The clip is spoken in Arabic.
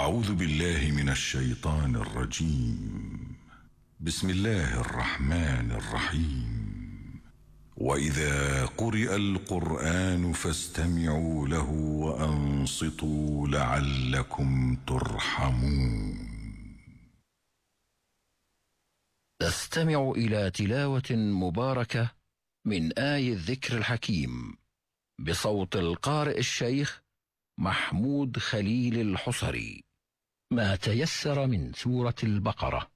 أعوذ بالله من الشيطان الرجيم. بسم الله الرحمن الرحيم. وإذا قرئ القرآن فاستمعوا له وأنصتوا لعلكم ترحمون. نستمع إلى تلاوة مباركة من آي الذكر الحكيم بصوت القارئ الشيخ محمود خليل الحصري. ما تيسر من سورة البقرة.